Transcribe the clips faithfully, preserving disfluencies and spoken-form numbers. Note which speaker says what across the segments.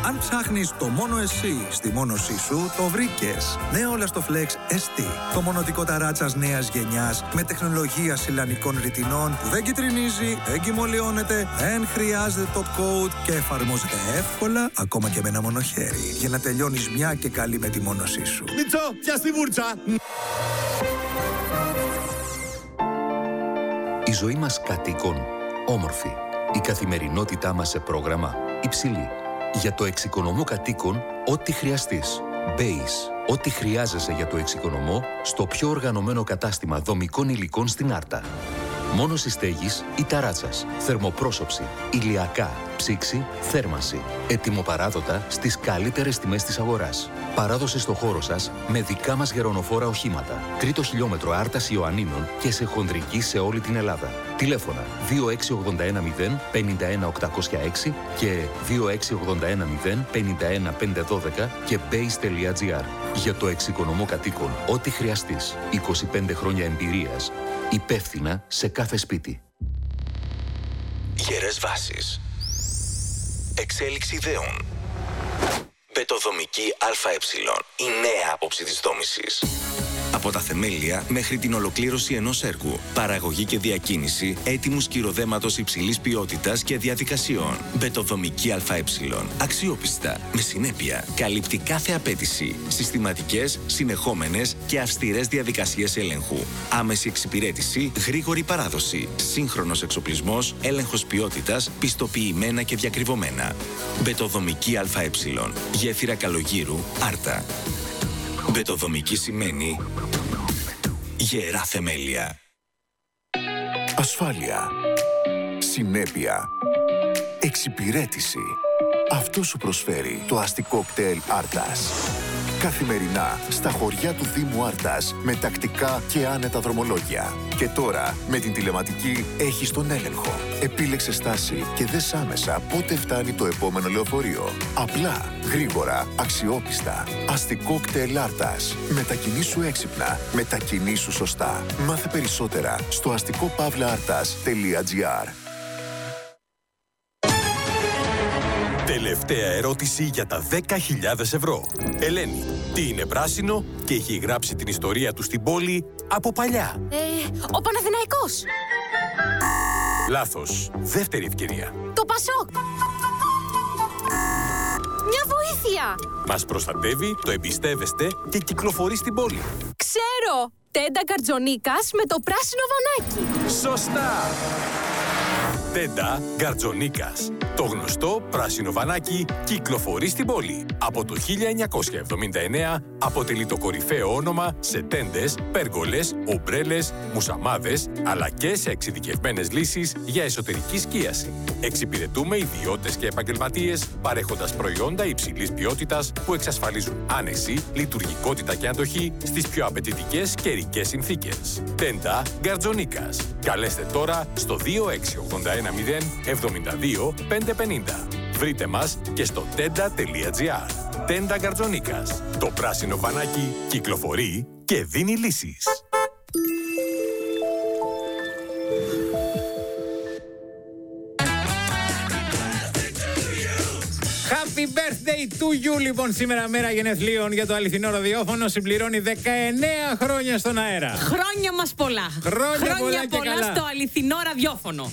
Speaker 1: Αν ψάχνεις το μόνο εσύ στη μόνωσή σου, το βρήκες. Νέο Lastoflex ες τι. Το μονοτικό ταράτσας νέας γενιάς με τεχνολογία σιλανικών ρητινών που δεν κυτρινίζει, δεν κυμολιώνεται, δεν χρειάζεται top coat και εφαρμόζεται εύκολα ακόμα και με ένα μόνο χέρι. Για να τελειώνεις μια και καλή με τη μόνωσή σου.
Speaker 2: Μίτσο, πιάσ' τη βούρτσα!
Speaker 3: Η ζωή μας κατοίκων, όμορφη. Η καθημερινότητά μας σε πρόγραμμα, υψηλή. Για το εξοικονομώ κατοίκων, ό,τι χρειαστείς. Base. Ό,τι χρειάζεσαι για το εξοικονομώ στο πιο οργανωμένο κατάστημα δομικών υλικών στην Άρτα. Μόνωση στέγης ή ταράτσας. Θερμοπρόσωψη. Ηλιακά. Ψήξη. Θέρμανση. Ετοιμοπαράδοτα στις καλύτερες τιμές της αγοράς. Παράδοση στο χώρο σας με δικά μας γερονοφόρα οχήματα. Τρίτο χιλιόμετρο Άρτας Ιωαννίνων και σε χονδρική σε όλη την Ελλάδα. Τηλέφωνα δύο έξι ογδόντα ένα μηδέν πενήντα ένα οκτακόσια έξι και δύο έξι ογδόντα ένα μηδέν πενήντα ένα πεντακόσια δώδεκα και base τελεία gr. Για το εξοικονομώ κατοίκων, ό,τι χρειαστείς. είκοσι πέντε χρόνια εμπειρίας. Υπεύθυνα σε κάθε σπίτι.
Speaker 4: Γερές βάσεις. Εξέλιξη ιδεών. Μπετοδομική ΑΕ. Η νέα άποψη της δόμησης. Από τα θεμέλια μέχρι την ολοκλήρωση ενός έργου. Παραγωγή και διακίνηση έτοιμου σκυροδέματος υψηλής ποιότητας και διαδικασιών. Μπετοδομική ΑΕ. Αξιόπιστα, με συνέπεια. Καλύπτει κάθε απέτηση. Συστηματικές, συνεχόμενες και αυστηρές διαδικασίες έλεγχου. Άμεση εξυπηρέτηση, γρήγορη παράδοση. Σύγχρονος εξοπλισμός, έλεγχος ποιότητας, πιστοποιημένα και διακριβωμένα. Μπετοδομική ΑΕ. Γέφυρα Καλογύρου, Άρτα. Μπετοδομική σημαίνει γερά θεμέλια.
Speaker 5: Ασφάλεια. Συνέπεια. Εξυπηρέτηση. Αυτό σου προσφέρει το αστικό κτέλ Άρτας. Καθημερινά στα χωριά του Δήμου Άρτας με τακτικά και άνετα δρομολόγια. Και τώρα με την τηλεματική έχεις τον έλεγχο. Επίλεξε στάση και δες άμεσα πότε φτάνει το επόμενο λεωφορείο. Απλά, γρήγορα, αξιόπιστα. Αστικό κτέλ Άρτας. Μετακινήσου έξυπνα. Μετακινήσου σωστά. Μάθε περισσότερα στο αστικό παύλα άρτας τελεία gr.
Speaker 6: Τελευταία ερώτηση για τα δέκα χιλιάδες ευρώ. Ελένη, τι είναι πράσινο και έχει γράψει την ιστορία του στην πόλη από παλιά?
Speaker 7: Ε, ο Παναθηναϊκός.
Speaker 6: Λάθος. Δεύτερη ευκαιρία.
Speaker 7: Το Πασόκ. Μια βοήθεια.
Speaker 6: Μας προστατεύει, το εμπιστεύεστε και κυκλοφορεί στην πόλη.
Speaker 7: Ξέρω. Τέντα Γκαρτζονίκας με το πράσινο βανάκι.
Speaker 6: Σωστά. Τέντα Γκαρτζονίκας. Το γνωστό πράσινο βανάκι κυκλοφορεί στην πόλη. Από το χίλια εννιακόσια εβδομήντα εννέα αποτελεί το κορυφαίο όνομα σε τέντες, πέργολες, ομπρέλες, μουσαμάδες, αλλά και σε εξειδικευμένες λύσεις για εσωτερική σκίαση. Εξυπηρετούμε ιδιώτες και επαγγελματίες, παρέχοντας προϊόντα υψηλής ποιότητας που εξασφαλίζουν άνεση, λειτουργικότητα και αντοχή στις πιο απαιτητικές καιρικές συνθήκες. Τέντα Γκαρτζονίκας. Καλέστε τώρα στο δύο έξι ογδόντα ένα μηδέν εβδομήντα δύο πεντακόσια πενήντα. Βρείτε μας και στο τέντα τελεία gr. Τέντα Γκαρτζονίκας. Το πράσινο βανάκι κυκλοφορεί και δίνει λύσεις.
Speaker 8: Happy birthday to you, λοιπόν, σήμερα μέρα γενεθλίων για το αληθινό ραδιόφωνο. Συμπληρώνει δεκαεννέα χρόνια στον αέρα.
Speaker 7: Χρόνια μας πολλά.
Speaker 8: Χρόνια,
Speaker 7: χρόνια
Speaker 8: πολλά, και
Speaker 7: πολλά
Speaker 8: καλά.
Speaker 7: στο αληθινό ραδιόφωνο.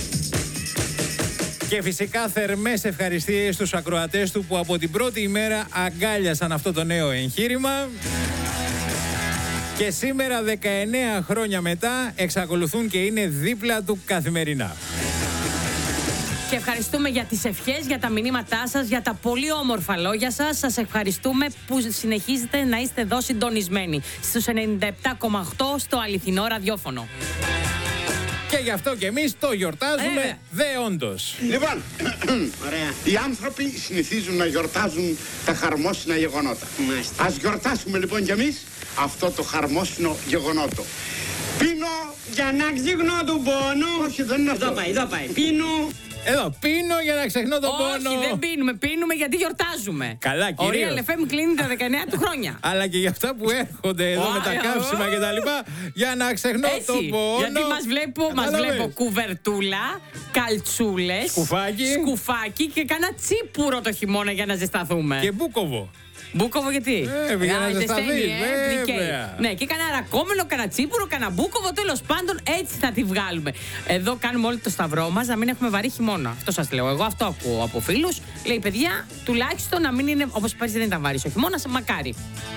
Speaker 8: Και φυσικά θερμές ευχαριστίες στους ακροατές του που από την πρώτη ημέρα αγκάλιασαν αυτό το νέο εγχείρημα. Και σήμερα, δεκαεννέα χρόνια μετά, εξακολουθούν και είναι δίπλα του καθημερινά.
Speaker 7: Και ευχαριστούμε για τις ευχές, για τα μηνύματά σας, για τα πολύ όμορφα λόγια σας. Σας ευχαριστούμε που συνεχίζετε να είστε εδώ συντονισμένοι στους ενενήντα επτά κόμμα οκτώ στο αληθινό ραδιόφωνο.
Speaker 8: Και γι' αυτό και εμείς το γιορτάζουμε ε, δεόντως.
Speaker 9: Λοιπόν, ωραία. Οι άνθρωποι συνηθίζουν να γιορτάζουν τα χαρμόσυνα γεγονότα. Μάλιστα. Ας γιορτάσουμε λοιπόν κι εμείς αυτό το χαρμόσυνο γεγονότο. Πίνω
Speaker 10: για να ξυγνώ του πόνου.
Speaker 9: Όχι, δεν είναι αυτό.
Speaker 10: Εδώ πάει, εδώ πάει. Πίνω.
Speaker 8: Εδώ, πίνω για να ξεχνώ τον πόνο.
Speaker 7: Όχι, δεν πίνουμε. Πίνουμε γιατί γιορτάζουμε.
Speaker 8: Καλά, κυρίως.
Speaker 7: Ο Real εφ εμ κλείνει τα δεκαεννέα του χρόνια.
Speaker 8: Αλλά και για αυτά που έρχονται εδώ με τα καύσιμα και τα λοιπά, για να ξεχνώ
Speaker 7: Έτσι,
Speaker 8: τον πόνο.
Speaker 7: γιατί μας βλέπω, μας βλέπω κουβερτούλα, καλτσούλες,
Speaker 8: σκουφάκι.
Speaker 7: σκουφάκι και κάνα τσίπουρο το χειμώνα για να ζεσταθούμε.
Speaker 8: Και μπούκοβο.
Speaker 7: Μπούκοβο γιατί?
Speaker 8: Ε, για να ζεσταθείς,
Speaker 7: ε,
Speaker 8: βέβαια.
Speaker 7: Ναι, και κανένα ρακόμενο, κανένα τσίπουρο, κανένα μπούκοβο, τέλος πάντων έτσι θα τη βγάλουμε. Εδώ κάνουμε όλοι το σταυρό μας να μην έχουμε βαρύ χειμώνα. Αυτό σας λέω. Εγώ αυτό ακούω από φίλους. Λέει, παιδιά, τουλάχιστον να μην είναι όπως πέρσι δεν ήταν βαρύς ο χειμώνας, μακάρι.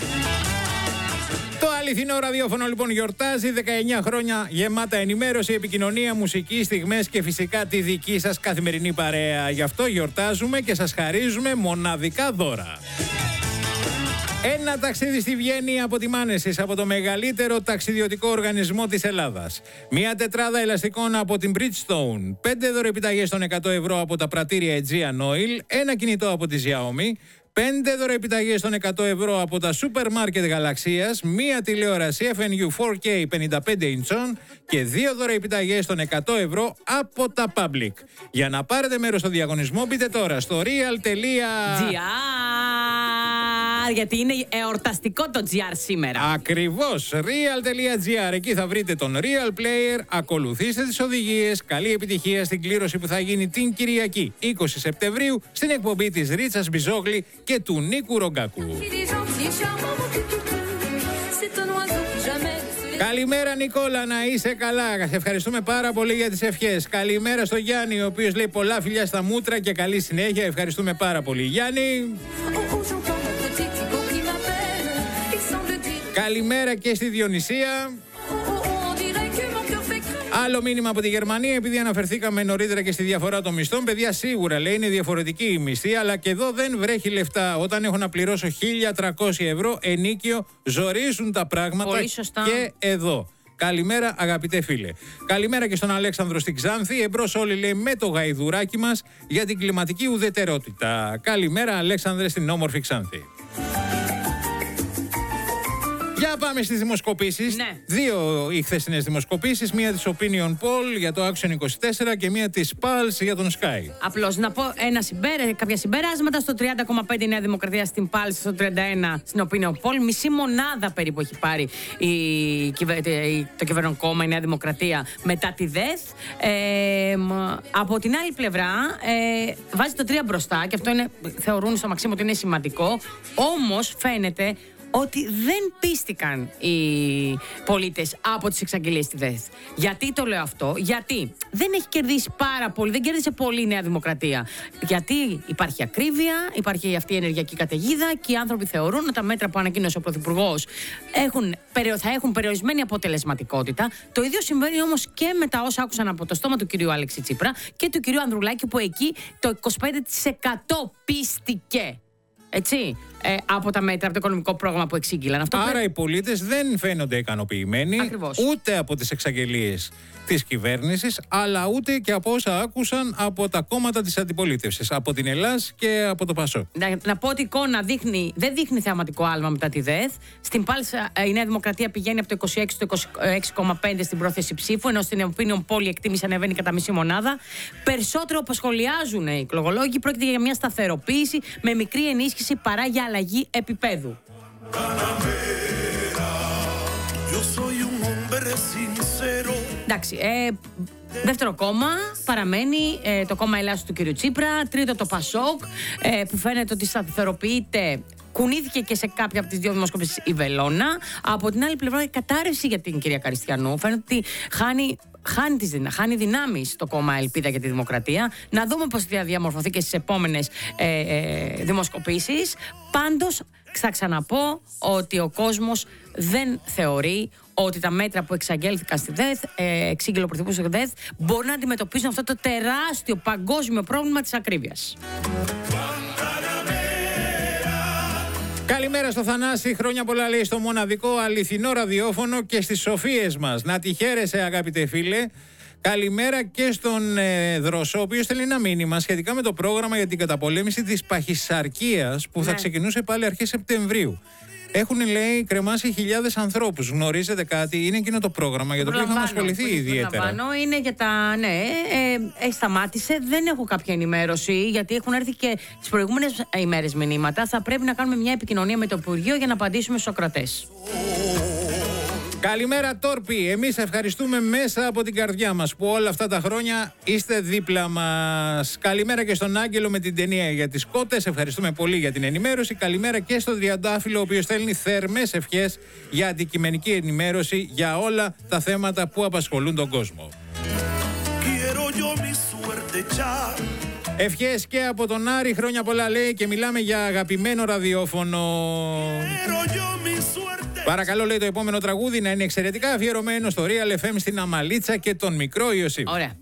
Speaker 8: Το αληθινό ραδιόφωνο λοιπόν γιορτάζει δεκαεννέα χρόνια γεμάτα ενημέρωση, επικοινωνία, μουσική, στιγμές και φυσικά τη δική σας καθημερινή παρέα. Γι' αυτό γιορτάζουμε και σας χαρίζουμε μοναδικά δώρα. Ένα ταξίδι στη Βιέννη από τη Μάνεσης, από το μεγαλύτερο ταξιδιωτικό οργανισμό της Ελλάδας. Μια τετράδα ελαστικών από την Bridgestone. Πέντε δωρεοεπιταγές των εκατό ευρώ από τα πρατήρια Aegean Oil. Ένα κινητό από τη Xiaomi. Πέντε δωρεοεπιταγές των εκατό ευρώ από τα σούπερ μάρκετ Γαλαξίας. Μία τηλεόραση εφ εν γιου φορ κέι πενήντα πέντε ιντσών. Και δύο δωρεοεπιταγές των εκατό ευρώ από τα Public. Για να πάρετε μέρος στο διαγωνισμό μπείτε τώρα στο real.gr.
Speaker 7: Γιατί είναι εορταστικό το τζι αρ σήμερα.
Speaker 8: Ακριβώς, real.gr. Εκεί θα βρείτε τον Real Player. Ακολουθήστε τις οδηγίες. Καλή επιτυχία στην κλήρωση που θα γίνει την Κυριακή είκοσι Σεπτεμβρίου στην εκπομπή της Ρίτσας Μπιζόγλη και του Νίκου Ρογκάκου. Καλημέρα Νικόλα, να είσαι καλά. Σε ευχαριστούμε πάρα πολύ για τις ευχές. Καλημέρα στο Γιάννη, ο οποίος λέει πολλά φιλιά στα μούτρα και καλή συνέχεια. Ευχαριστούμε πάρα πολύ Γιάννη. Καλημέρα και στη Διονυσία. Άλλο μήνυμα από τη Γερμανία, επειδή αναφερθήκαμε νωρίτερα και στη διαφορά των μισθών. Παιδιά, σίγουρα λέει είναι διαφορετική η μισθή, αλλά και εδώ δεν βρέχει λεφτά. Όταν έχω να πληρώσω χίλια τριακόσια ευρώ ενίκιο, ζορίζουν τα πράγματα.
Speaker 7: Πολύ σωστά.
Speaker 8: Και εδώ. Καλημέρα, αγαπητέ φίλε. Καλημέρα και στον Αλέξανδρο στην Ξάνθη. Εμπρός όλοι λέει με το γαϊδουράκι μας για την κλιματική ουδετερότητα. Καλημέρα, Αλέξανδρε, στην όμορφη Ξάνθη. Για πάμε στις δημοσκοπήσεις.
Speaker 7: Ναι.
Speaker 8: Δύο οι χθεσινές δημοσκοπήσεις. Μία της Opinion Poll για το Action είκοσι τέσσερα και μία της Pulse για τον Sky.
Speaker 7: Απλώς να πω ένα συμπέρα, κάποια συμπεράσματα. Στο τριάντα κόμμα πέντε η Νέα Δημοκρατία, στην Pulse, στο τριάντα ένα στην Opinion Poll. Μισή μονάδα περίπου έχει πάρει η, το κυβερνόν κόμμα, η Νέα Δημοκρατία, μετά τη ΔΕΘ. Ε, από την άλλη πλευρά, ε, βάζει το τρία μπροστά και αυτό είναι, θεωρούν στο Μαξίμου ότι είναι σημαντικό. Όμως φαίνεται ότι δεν πίστηκαν οι πολίτες από τις εξαγγελίες στη ΔΕΘ. Γιατί το λέω αυτό? Γιατί δεν έχει κερδίσει πάρα πολύ, δεν κέρδισε πολύ η Νέα Δημοκρατία. Γιατί υπάρχει ακρίβεια, υπάρχει αυτή η ενεργειακή καταιγίδα και οι άνθρωποι θεωρούν ότι τα μέτρα που ανακοίνωσε ο Πρωθυπουργός έχουν, θα έχουν περιορισμένη αποτελεσματικότητα. Το ίδιο συμβαίνει όμως και με τα όσα άκουσαν από το στόμα του κυρίου Αλέξη Τσίπρα και του κυρίου Ανδρουλάκη, που εκεί το είκοσι πέντε τοις εκατό πίστηκε. Έτσι, ε, από τα μέτρα, από το οικονομικό πρόγραμμα που εξήγηλαν. Αυτό
Speaker 8: Άρα
Speaker 7: πρέπει...
Speaker 8: οι πολίτες δεν φαίνονται ικανοποιημένοι.
Speaker 7: Ακριβώς.
Speaker 8: Ούτε από τις εξαγγελίες της κυβέρνησης, αλλά ούτε και από όσα άκουσαν από τα κόμματα της αντιπολίτευσης, από την Ελλάς και από το Πασό.
Speaker 7: Να, να πω ότι η εικόνα δείχνει, δεν δείχνει θεαματικό άλμα μετά τη ΔΕΘ. Στην Πάλσα η Νέα Δημοκρατία πηγαίνει από το είκοσι έξι στο είκοσι έξι κόμμα πέντε στην πρόθεση ψήφου, ενώ στην Opinion Poll η εκτίμηση ανεβαίνει κατά μισή μονάδα. Περισσότερο, όπως σχολιάζουν οι εκλογολόγοι, πρόκειται για μια σταθεροποίηση με μικρή ενίσχυση παρά για αλλαγή επίπεδου. Εντάξει, ε, δεύτερο κόμμα παραμένει ε, το κόμμα Ελλάς του κ. Τσίπρα. Τρίτο το Πασόκ, ε, που φαίνεται ότι σταθεροποιείται. Κουνήθηκε και σε κάποια από τις δύο δημοσκοπήσεις η Βελώνα. Από την άλλη πλευρά η κατάρρευση για την κυρία Καριστιανού. Φαίνεται ότι χάνει, χάνει, τις, χάνει δυνάμεις το κόμμα Ελπίδα για τη Δημοκρατία. Να δούμε πώς θα διαμορφωθεί και στις επόμενες ε, ε, δημοσκοπήσεις. Πάντως θα ξαναπώ ότι ο κόσμος δεν θεωρεί ότι τα μέτρα που εξαγγέλθηκαν στη ΔΕΘ, ε, εξήγηλε ο Πρωθυπουργός στη ΔΕΘ, μπορούν να αντιμετωπίσουν αυτό το τεράστιο παγκόσμιο πρόβλημα της ακρίβειας.
Speaker 8: Καλημέρα στο Θανάση, χρόνια πολλά λέει στο μοναδικό αληθινό ραδιόφωνο και στις σοφίες μας. Να τη χαίρεσαι αγαπητέ φίλε. Καλημέρα και στον ε, Δροσό, ο οποίος στέλνει ένα μήνυμα σχετικά με το πρόγραμμα για την καταπολέμηση της παχυσαρκίας που ναι. θα ξεκινούσε πάλι αρχές Σεπτεμβρίου. Έχουν, λέει, κρεμάσει χιλιάδες ανθρώπους. Γνωρίζετε κάτι? Είναι εκείνο το πρόγραμμα για το οποίο είχαμε ασχοληθεί ιδιαίτερα.
Speaker 7: Είναι για τα. Ναι, ε, ε, σταμάτησε. Δεν έχω κάποια ενημέρωση, γιατί έχουν έρθει και τις προηγούμενες ημέρες μηνύματα. Θα πρέπει να κάνουμε μια επικοινωνία με το Υπουργείο για να απαντήσουμε στους ακροατές.
Speaker 8: Καλημέρα Τόρπι, εμείς ευχαριστούμε μέσα από την καρδιά μας που όλα αυτά τα χρόνια είστε δίπλα μας. Καλημέρα και στον Άγγελο με την ταινία για τις κότες, ευχαριστούμε πολύ για την ενημέρωση. Καλημέρα και στον Τριαντάφυλλο, ο οποίος στέλνει θερμές ευχές για αντικειμενική ενημέρωση για όλα τα θέματα που απασχολούν τον κόσμο. Ευχές και από τον Άρη, χρόνια πολλά λέει, και μιλάμε για αγαπημένο ραδιόφωνο. Παρακαλώ, λέει, το επόμενο τραγούδι να είναι εξαιρετικά αφιερωμένο στο Real εφ εμ στην Αμαλίτσα και τον μικρό Ιωσήφ.
Speaker 7: Ωραία.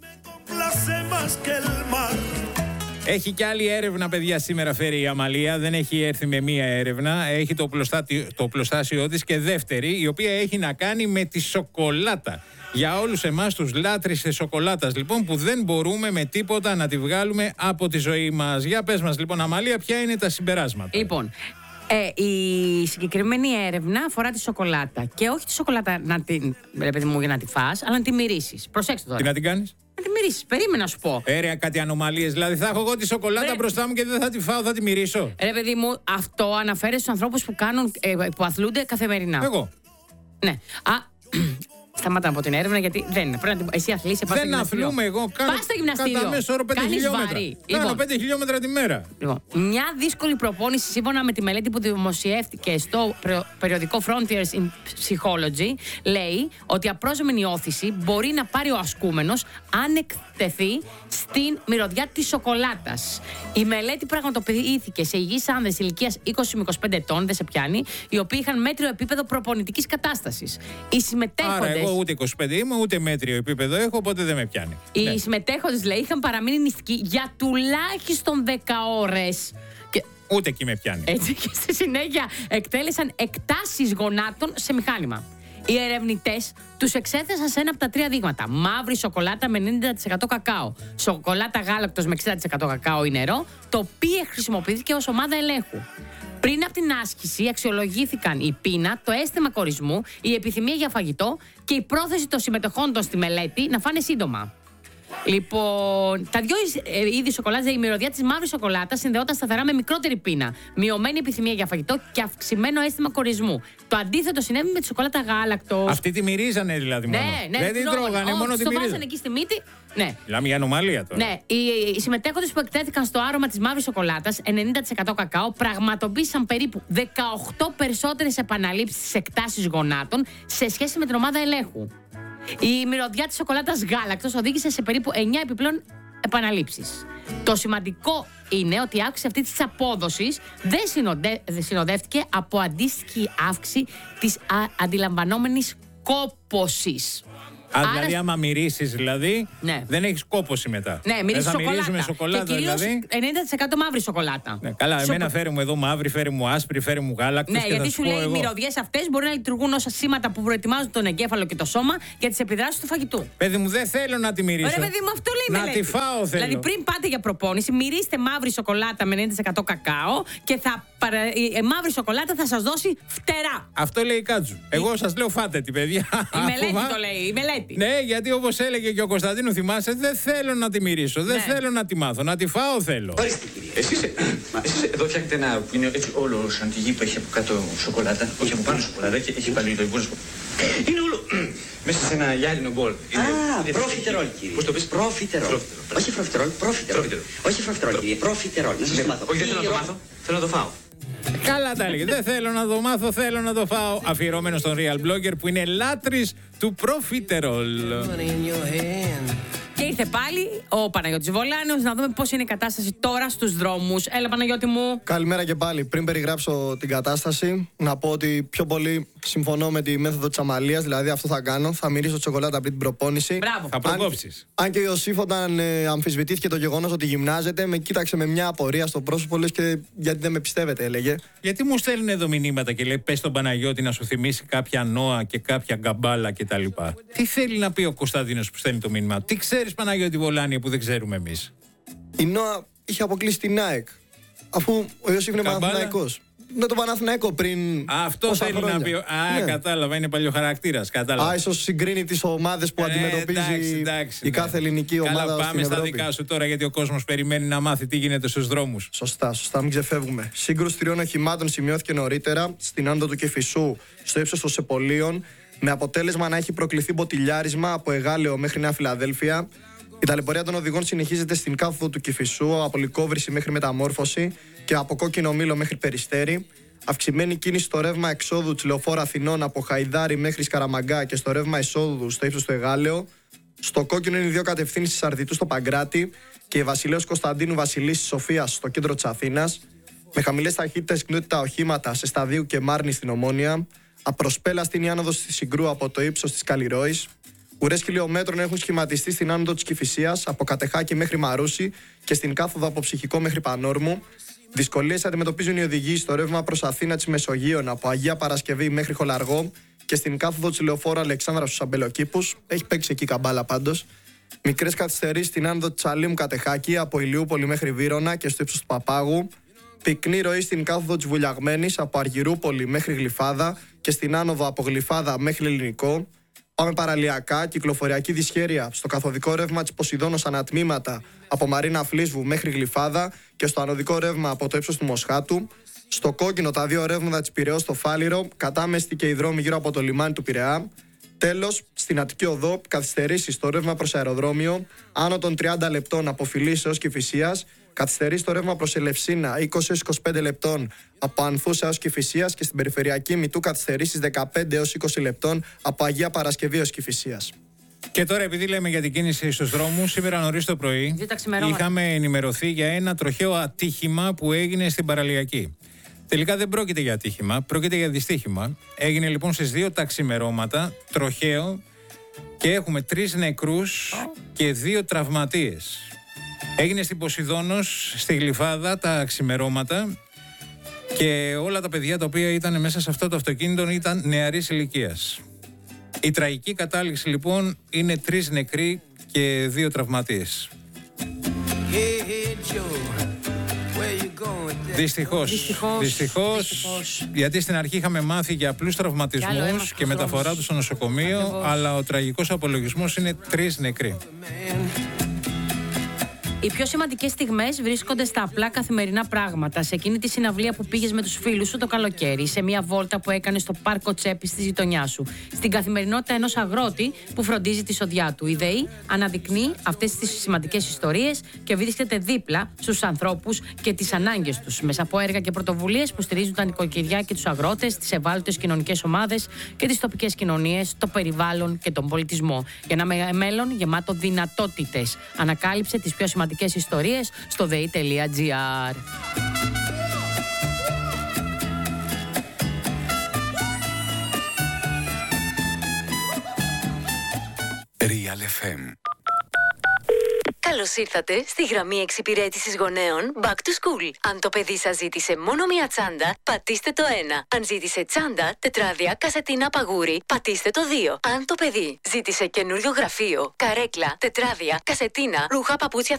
Speaker 8: Έχει και άλλη έρευνα, παιδιά, σήμερα φέρει η Αμαλία. Δεν έχει έρθει με μία έρευνα. Έχει το, το οπλοστάσιο της και δεύτερη, η οποία έχει να κάνει με τη σοκολάτα. Για όλους εμάς τους λάτρεις της σοκολάτας, λοιπόν, που δεν μπορούμε με τίποτα να τη βγάλουμε από τη ζωή μας. Για πες μας, λοιπόν, Αμαλία, ποια είναι τα συμπεράσματα?
Speaker 7: Λοιπόν, Ε, η συγκεκριμένη έρευνα αφορά τη σοκολάτα. Και όχι τη σοκολάτα να την, ρε παιδί μου, για να τη φας, αλλά να τη μυρίσεις. Προσέξτε τώρα.
Speaker 8: Τι να την κάνεις?
Speaker 7: Να τη μυρίσεις. Περίμενα να σου πω.
Speaker 8: Έρεα, κάτι ανομαλίες. Δηλαδή, θα έχω εγώ τη σοκολάτα Ρε... μπροστά μου και δεν θα τη φάω, θα τη μυρίσω.
Speaker 7: Ρε παιδί μου, αυτό αναφέρεται στους ανθρώπους που κάνουν, ε, που αθλούνται καθημερινά.
Speaker 8: Εγώ.
Speaker 7: Ναι. Α, σταμάτα από την έρευνα, γιατί δεν είναι. Πρέπει να εσύ αθλείσαι, πας στο γυμναστήριο.
Speaker 8: Δεν αθλούμε εγώ. Κάνω,
Speaker 7: πας στο γυμναστήριο.
Speaker 8: Κατά μέσο όρο πέντε χιλιόμετρα. Βάρη. Κάνω λοιπόν, πέντε χιλιόμετρα τη μέρα.
Speaker 7: Λοιπόν, μια δύσκολη προπόνηση, σύμφωνα με τη μελέτη που δημοσιεύτηκε στο περιοδικό Frontiers in Psychology, λέει ότι απρόσμενη όθηση μπορεί να πάρει ο ασκούμενος αν εκτεθεί στην μυρωδιά της σοκολάτας. Η μελέτη πραγματοποιήθηκε σε υγιείς άνδρες ηλικίας είκοσι με είκοσι πέντε ετών, δεν σε πιάνει, οι οποίοι είχαν μέτριο επίπεδο προπονητικής κατάστασης. Οι συμμετέχοντες.
Speaker 8: Άρα, εγώ ούτε είκοσι πέντε είμαι, ούτε μέτριο επίπεδο έχω, οπότε δεν με πιάνει.
Speaker 7: Οι
Speaker 8: ναι.
Speaker 7: συμμετέχοντες, λέει, είχαν παραμείνει νηστικοί για τουλάχιστον δέκα ώρες. Και...
Speaker 8: Ούτε εκεί με πιάνει.
Speaker 7: Έτσι, και στη συνέχεια εκτέλεσαν εκτάσεις γονάτων σε μηχάνημα. Οι ερευνητές τους εξέθεσαν σε ένα από τα τρία δείγματα. Μαύρη σοκολάτα με ενενήντα τοις εκατό κακάο, σοκολάτα γάλακτος με εξήντα τοις εκατό κακάο ή νερό, το οποίο χρησιμοποιήθηκε ως ομάδα ελέγχου. Πριν από την άσκηση αξιολογήθηκαν η πείνα, το αίσθημα κορισμού, η επιθυμία για φαγητό και η πρόθεση των συμμετεχόντων στη μελέτη να φάνε σύντομα. Λοιπόν, τα δυο είδη σοκολάτας, η μυρωδιά της μαύρης σοκολάτας συνδεόταν σταθερά με μικρότερη πείνα, μειωμένη επιθυμία για φαγητό και αυξημένο αίσθημα κορισμού. Το αντίθετο συνέβη με τη σοκολάτα γάλακτος.
Speaker 8: Αυτή τη μυρίζανε δηλαδή μόνο.
Speaker 7: Ναι, ναι,
Speaker 8: δεν την τρώγανε, μόνο τη μυρίζανε.
Speaker 7: βάζανε εκεί στη μύτη. Ναι.
Speaker 8: Μιλάμε για ανομαλία τώρα.
Speaker 7: Ναι, οι, οι συμμετέχοντες που εκτέθηκαν στο άρωμα της μαύρης σοκολάτας, ενενήντα τοις εκατό κακάο, πραγματοποίησαν περίπου δεκαοκτώ περισσότερες επαναλήψεις στις εκτάσεις γονάτων σε σχέση με την ομάδα ελέγχου. Η μυρωδιά της σοκολάτας γάλακτος οδήγησε σε περίπου εννιά επιπλέον επαναλήψεις. Το σημαντικό είναι ότι η αύξηση αυτή της απόδοσης δεν συνοδε... συνοδεύτηκε από αντίστοιχη αύξηση της α... αντιλαμβανόμενης κόπωσης.
Speaker 8: Α, Άρα... δηλαδή, άμα μυρίσεις, δηλαδή,
Speaker 7: ναι.
Speaker 8: δεν έχεις κόπωση μετά.
Speaker 7: Ναι, μυρίζεις σοκολάτα.
Speaker 8: σοκολάτα.
Speaker 7: Και κυρίως
Speaker 8: δηλαδή.
Speaker 7: ενενήντα τοις εκατό μαύρη σοκολάτα.
Speaker 8: Ναι, καλά,
Speaker 7: Σοκο...
Speaker 8: εμένα φέρει μου εδώ μαύρη, φέρει μου άσπρη, φέρει μου γάλακτος.
Speaker 7: Ναι,
Speaker 8: και
Speaker 7: γιατί
Speaker 8: θα
Speaker 7: σου λέει
Speaker 8: εγώ.
Speaker 7: οι μυρωδιές αυτές μπορεί να λειτουργούν ως σήματα που προετοιμάζουν τον εγκέφαλο και το σώμα για τις επιδράσεις του φαγητού.
Speaker 8: Παιδί μου, δεν θέλω να τη μυρίσω.
Speaker 7: Ωραία, παιδί μου, αυτό λέει
Speaker 8: να
Speaker 7: μελέτη.
Speaker 8: τη φάω θέλω.
Speaker 7: Δηλαδή, πριν πάτε για προπόνηση, μυρίστε μαύρη σοκολάτα με ενενήντα τοις εκατό κακάο και θα παρα... η μαύρη σοκολάτα θα σας δώσει φτερά.
Speaker 8: Αυτό λέει η Κάτζου. Εγώ σας λέω φάτε την, παιδιά.
Speaker 7: Η μελέτη το λέει, η μελέτη.
Speaker 8: Ναι, γιατί όπως έλεγε και ο Κωνσταντίνου, θυμάσαι, δεν θέλω να τη μυρίσω, δεν
Speaker 7: ναι.
Speaker 8: θέλω να τη μάθω, να τη φάω θέλω.
Speaker 2: Ορίστε, κύριε. Εσείς, μα, εσείς εδώ φτιάχνετε ένα που είναι έτσι όλο σαν τη γη που έχει από κάτω σοκολάτα, όχι από πάνω σοκολάτα και έχει πάλι το υπόλοιπο. Είναι όλο μέσα σε ένα γυάλινο μπολ.
Speaker 10: Α, προφιτερόλ, κύριε.
Speaker 2: Πώς το πεις?
Speaker 10: Προφιτερόλ. Όχι προφιτερόλ, προφιτερόλ. Όχι προφιτερόλ, κύριε. Προφιτερόλ. Να σας μάθω.
Speaker 2: Όχι, δεν θέλω να το μάθω. Θέλω να το φάω.
Speaker 8: Καλά τα έλεγε. Δεν θέλω να το μάθω, θέλω να το φάω. Αφιερωμένο στον Real Blogger που είναι λάτρης του Profiterol.
Speaker 7: Και ήρθε πάλι ο Παναγιώτης Βολάνιος να δούμε πώς είναι η κατάσταση τώρα στους δρόμους. Έλα, Παναγιώτη μου.
Speaker 11: Καλημέρα και πάλι. Πριν περιγράψω την κατάσταση, να πω ότι πιο πολύ συμφωνώ με τη μέθοδο της αμαλίας, δηλαδή αυτό θα κάνω. Θα μυρίσω τσοκολάτα πριν την προπόνηση.
Speaker 7: Μπράβο.
Speaker 8: Θα προκόψεις.
Speaker 11: Αν, αν και ο Ιωσήφ, όταν ε, αμφισβητήθηκε το γεγονός ότι γυμνάζεται, με κοίταξε με μια απορία στο πρόσωπο, λες και γιατί δεν με πιστεύετε, έλεγε.
Speaker 8: Γιατί μου στέλνουν εδώ μηνύματα και λέει: πες τον Παναγιώτη να σου θυμίσει κάποια νόα και κάποια γκαμπάλα κτλ. Τι θέλει να πει ο Κωνσταντίνος που στέλνει το μήνυμα? Τι ξέρεις, Παναγιώτη Βολάνη, που δεν ξέρουμε εμείς?
Speaker 11: Η Νόα είχε αποκλείσει την ΑΕΚ, αφού ο Ιωσήφ είναι Παναθηναϊκός. Με τον Παναθηναϊκό πριν.
Speaker 8: Αυτό θέλει χρόνια. να πει. Α, ναι. Κατάλαβα, είναι παλιοχαρακτήρας. Κατάλαβα.
Speaker 11: Α, ίσως συγκρίνει τις ομάδες που ε, αντιμετωπίζει εντάξει, εντάξει, η κάθε ελληνική
Speaker 8: Καλά,
Speaker 11: ομάδα.
Speaker 8: Καλά, πάμε
Speaker 11: στην
Speaker 8: στα δικά σου τώρα, γιατί ο κόσμος περιμένει να μάθει τι γίνεται στους δρόμους.
Speaker 11: Σωστά, σωστά, μην ξεφεύγουμε. Σύγκρουση τριών οχημάτων σημειώθηκε νωρίτερα στην άνοδο του Κηφισού, στο ύψος των Σεπολίων, με αποτέλεσμα να έχει προκληθεί μποτιλιάρισμα από Εγάλεο μέχρι Νέα Φιλαδέλφια. Η ταλαιπωρία των οδηγών συνεχίζεται στην κάθοδο του Κηφισού, από Λυκόβρηση μέχρι Μεταμόρφωση και από Κόκκινο Μήλο μέχρι Περιστέρι. Αυξημένη κίνηση στο ρεύμα εξόδου της Λεωφόρου Αθηνών από Χαϊδάρι μέχρι Σκαραμαγκά και στο ρεύμα εισόδου στο ύψος του Εγάλεο. Στο κόκκινο είναι οι δύο κατευθύνσεις Αρδιτού στο Παγκράτη και η Βασιλέως Κωνσταντίνου Βασιλής της Σοφίας στο κέντρο της Αθήνας. Με χαμηλές ταχύτητες κινούνται οχήματα σε Σταδίου και Μάρνη στην Ομόνια. Απροσπέλαστη είναι η άνοδος της Συγκρού από το ύψος της Καλλιρόης. Ουρές χιλιόμετρων έχουν σχηματιστεί στην άνοδο της Κηφισίας από Κατεχάκη μέχρι Μαρούσι και στην κάθοδο από Ψυχικό μέχρι Πανόρμου. Δυσκολίες αντιμετωπίζουν οι οδηγοί στο ρεύμα προς Αθήνα της Μεσογείων από Αγία Παρασκευή μέχρι Χολαργό και στην κάθοδο της Λεωφόρου Αλεξάνδρα στους Αμπελοκήπους. Έχει παίξει εκεί καμπάλα πάντως. Μικρές καθυστερήσεις στην άνοδο της Αλήμου Κατεχάκη από Ηλιούπολη μέχρι Βύρωνα και στο ύψος του Παπάγου. Πυκνή ροή στην κάθοδο της Βουλιαγμένης από Αργυρούπολη μέχρι Γλυφάδα και στην άνοδο από Γλυφάδα μέχρι Ελληνικό. Πάμε παραλιακά, κυκλοφοριακή δυσχέρεια στο καθοδικό ρεύμα της Ποσειδώνος ανατμήματα από Μαρίνα Φλίσβου μέχρι Γλυφάδα και στο ανωδικό ρεύμα από το ύψος του Μοσχάτου. Στο κόκκινο τα δύο ρεύματα της Πειραιώς στο Φάληρο, κατάμεστη και οι δρόμοι γύρω από το λιμάνι του Πειραιά. Τέλος, στην Αττική Οδό, καθυστερήσεις στο ρεύμα προς αεροδρόμιο, άνω των τριάντα λεπτών από Φιλής έως Κηφισίας. Καθυστερεί στο ρεύμα προς Ελευσίνα είκοσι έως είκοσι πέντε λεπτών από Ανθούσα έως Κηφισίας και στην περιφερειακή Μητού καθυστερήσεις δεκαπέντε έως είκοσι λεπτών από Αγία Παρασκευή έως Κηφισίας.
Speaker 8: Και τώρα, επειδή λέμε για την κίνηση στους δρόμους, σήμερα νωρίς το πρωί είχαμε ενημερωθεί για ένα τροχαίο ατύχημα που έγινε στην παραλιακή. Τελικά δεν πρόκειται για ατύχημα, πρόκειται για δυστύχημα. Έγινε λοιπόν στις δύο τα ξημερώματα, τροχαίο, και έχουμε τρεις νεκρούς και δύο τραυματίες. Έγινε στην Ποσειδώνος, στη Γλυφάδα, τα ξημερώματα, και όλα τα παιδιά τα οποία ήταν μέσα σε αυτό το αυτοκίνητο ήταν νεαρής ηλικίας. Η τραγική κατάληξη λοιπόν είναι τρεις νεκροί και δύο τραυματίες. Δυστυχώς, δυστυχώς, δυστυχώς, δυστυχώς, γιατί στην αρχή είχαμε μάθει για απλούς τραυματισμούς και, και μεταφορά του στο νοσοκομείο, Ακριβώς. αλλά ο τραγικός απολογισμός είναι τρεις νεκροί.
Speaker 7: Οι πιο σημαντικές στιγμές βρίσκονται στα απλά καθημερινά πράγματα. Σε εκείνη τη συναυλία που πήγες με τους φίλους σου το καλοκαίρι, σε μια βόλτα που έκανες στο πάρκο Τσέπης της γειτονιάς σου, στην καθημερινότητα ενός αγρότη που φροντίζει τη σοδιά του. Η ΔΕΗ αναδεικνύει αυτές τις σημαντικές ιστορίες και βρίσκεται δίπλα στους ανθρώπους και τις ανάγκες τους, μέσα από έργα και πρωτοβουλίες που στηρίζουν τα νοικοκυριά και τους αγρότες, τις ευάλωτες κοινωνικές ομάδες και τις τοπικές κοινωνίες, το περιβάλλον και τον πολιτισμό. Για ένα μέλλον γεμάτο δυνατότητες. Ανακάλυψε τις πιο σημαντικές ιστορίες στο δei τελεία gr.
Speaker 3: Real εφ εμ.
Speaker 12: Καλώς ήρθατε στη γραμμή εξυπηρέτησης γονέων Back to School. Αν το παιδί σας ζήτησε μόνο μία τσάντα, πατήστε το ένα. Αν ζήτησε τσάντα, τετράδια, κασετίνα, παγούρι, πατήστε το δύο. Αν το παιδί ζήτησε καινούριο γραφείο, καρέκλα, τετράδια, κασετίνα, ρούχα, παπούτσια,